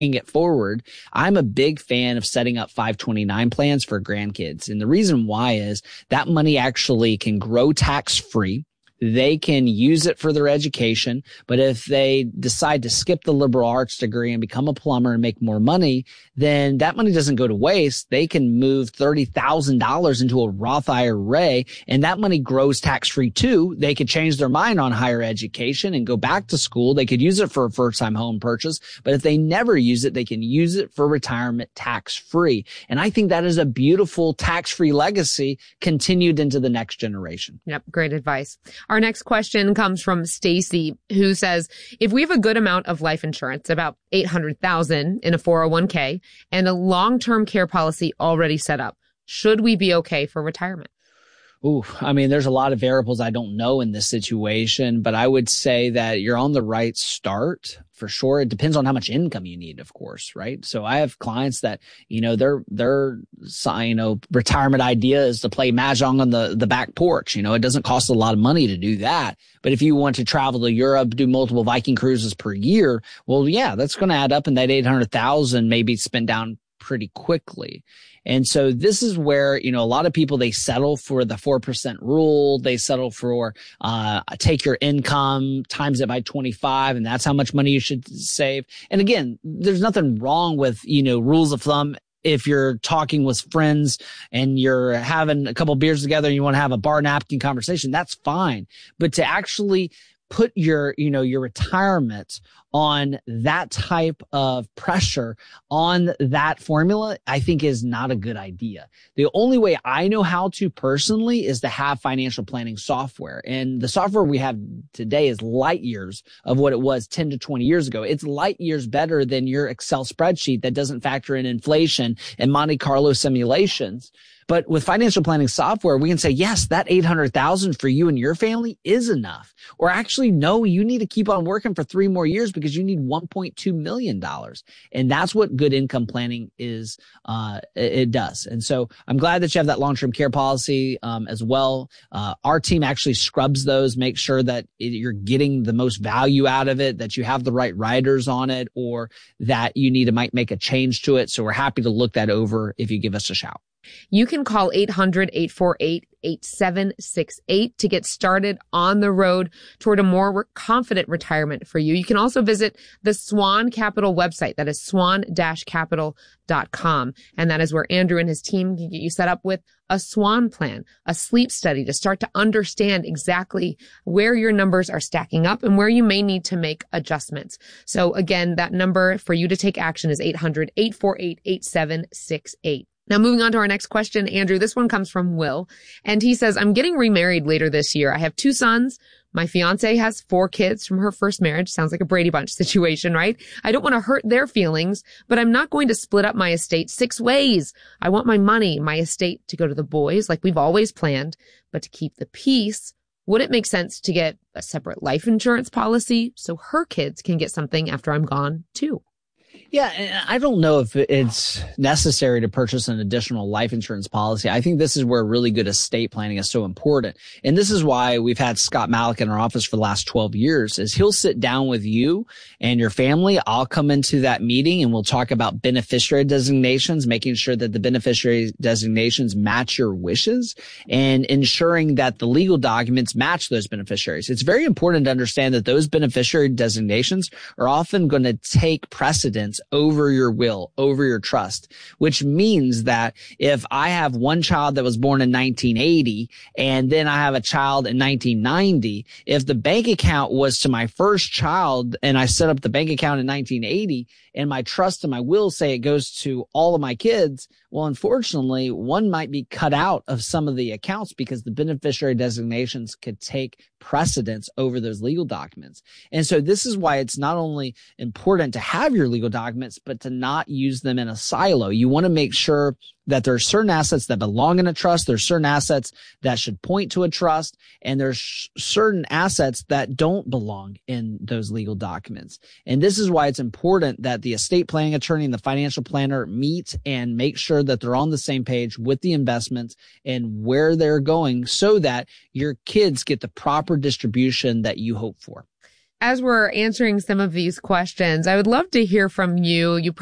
it forward, I'm a big fan of setting up 529 plans for grandkids. And the reason why is that money actually can grow tax-free. They can use it for their education. But if they decide to skip the liberal arts degree and become a plumber and make more money, then that money doesn't go to waste. They can move $30,000 into a Roth IRA, and that money grows tax-free too. They could change their mind on higher education and go back to school. They could use it for a first-time home purchase. But if they never use it, they can use it for retirement tax-free. And I think that is a beautiful tax-free legacy continued into the next generation. Yep. Great advice. Our next question comes from Stacy, who says, if we have a good amount of life insurance, about $800,000 in a 401k, and a long-term care policy already set up, should we be okay for retirement? Ooh, I mean, there's a lot of variables I don't know in this situation, but I would say that you're on the right start for sure. It depends on how much income you need, of course, right? So I have clients that, their retirement idea is to play mahjong on the back porch. It doesn't cost a lot of money to do that. But if you want to travel to Europe, do multiple Viking cruises per year, well, yeah, that's going to add up, and that 800,000 maybe spent down pretty quickly. And so this is where, a lot of people, they settle for the 4% rule. They settle for, take your income, times it by 25, and that's how much money you should save. And again, there's nothing wrong with, rules of thumb. If you're talking with friends and you're having a couple beers together and you want to have a bar napkin conversation, that's fine. But to actually put your retirement on that type of pressure on that formula, I think is not a good idea. The only way I know how to personally is to have financial planning software. And the software we have today is light years of what it was 10 to 20 years ago. It's light years better than your Excel spreadsheet that doesn't factor in inflation and Monte Carlo simulations. But with financial planning software, we can say, yes, that 800,000 for you and your family is enough. Or actually, no, you need to keep on working for 3 more years because you need $1.2 million. And that's what good income planning is. It does. And so I'm glad that you have that long-term care policy, as well. Our team actually scrubs those, make sure that you're getting the most value out of it, that you have the right riders on it, or that you might make a change to it. So we're happy to look that over if you give us a shout. You can call 800-848-8768 to get started on the road toward a more confident retirement for you. You can also visit the Swan Capital website. That is swan-capital.com. And that is where Andrew and his team can get you set up with a SWAN plan, a sleep study to start to understand exactly where your numbers are stacking up and where you may need to make adjustments. So again, that number for you to take action is 800-848-8768. Now, moving on to our next question, Andrew, this one comes from Will, and he says, I'm getting remarried later this year. I have 2 sons. My fiance has 4 kids from her first marriage. Sounds like a Brady Bunch situation, right? I don't want to hurt their feelings, but I'm not going to split up my estate 6 ways. I want my money, my estate to go to the boys like we've always planned, but to keep the peace, would it make sense to get a separate life insurance policy so her kids can get something after I'm gone too? Yeah, and I don't know if it's necessary to purchase an additional life insurance policy. I think this is where really good estate planning is so important. And this is why we've had Scott Malik in our office for the last 12 years, is he'll sit down with you and your family. I'll come into that meeting and we'll talk about beneficiary designations, making sure that the beneficiary designations match your wishes and ensuring that the legal documents match those beneficiaries. It's very important to understand that those beneficiary designations are often going to take precedence over your will, over your trust, which means that if I have one child that was born in 1980 and then I have a child in 1990, if the bank account was to my first child and I set up the bank account in 1980 and my trust and my will say it goes to all of my kids, well, unfortunately, one might be cut out of some of the accounts because the beneficiary designations could take precedence over those legal documents. And so this is why it's not only important to have your legal documents, but to not use them in a silo. You want to make sure that there's certain assets that belong in a trust. There's certain assets that should point to a trust, and there's certain assets that don't belong in those legal documents. And this is why it's important that the estate planning attorney and the financial planner meet and make sure that they're on the same page with the investments and where they're going so that your kids get the proper distribution that you hope for. as we're answering some of these questions, I would love to hear from you. You